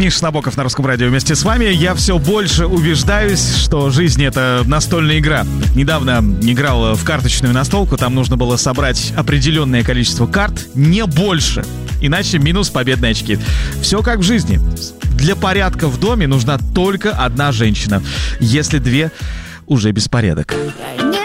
Миша Набоков на Русском радио вместе с вами. Я все больше убеждаюсь, что жизнь — это настольная игра. Недавно играл в карточную настолку, там нужно было собрать определенное количество карт, не больше, иначе минус победные очки. Все как в жизни. Для порядка в доме нужна только одна женщина. Если две, уже беспорядок.